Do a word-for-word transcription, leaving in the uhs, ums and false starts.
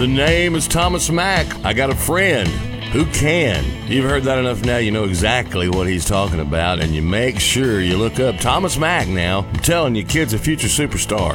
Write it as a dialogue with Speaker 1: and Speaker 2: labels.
Speaker 1: The name is Thomas Mack. I got a friend who can. You've heard that enough now, you know exactly what he's talking about, and you make sure you look up Thomas Mack now. I'm telling you, kid's a future superstar.